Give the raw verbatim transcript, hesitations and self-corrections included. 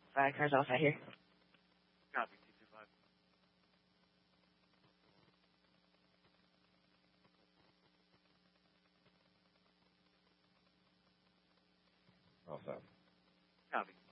Five cars outside here. Copy, two two five. All set. Copy.